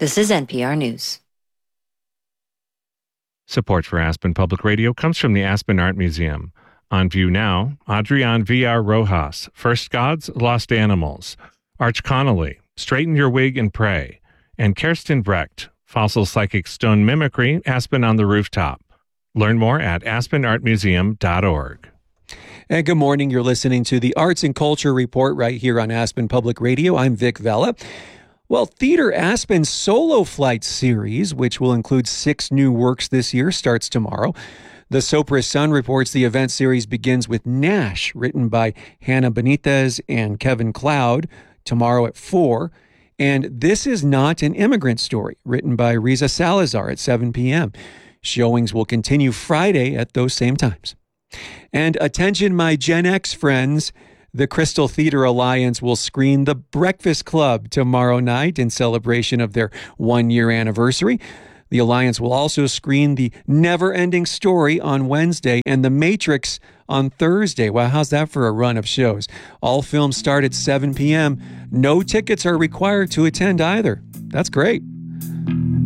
This is NPR News. Support for Aspen Public Radio comes from the Aspen Art Museum. On view now, Adrian Villar Rojas, First Gods, Lost Animals, Arch Connolly, Straighten Your Wig and Pray, and Kirsten Brecht, Fossil Psychic Stone Mimicry, Aspen on the Rooftop. Learn more at aspenartmuseum.org. And good morning. You're listening to the Arts and Culture Report right here on Aspen Public Radio. I'm Vic Vella. Well, Theater Aspen's Solo Flight series, which will include 6 new works this year, starts tomorrow. The Sopris Sun reports the event series begins with Nash, written by Hannah Benitez and Kevin Cloud, tomorrow at 4. And This Is Not an Immigrant Story, written by Riza Salazar at 7 p.m. Showings will continue Friday at those same times. And attention, my Gen X friends, the Crystal Theater Alliance will screen The Breakfast Club tomorrow night in celebration of their 1-year anniversary. The Alliance will also screen The Never-Ending Story on Wednesday and The Matrix on Thursday. Wow, how's that for a run of shows? All films start at 7 p.m. No tickets are required to attend either. That's great.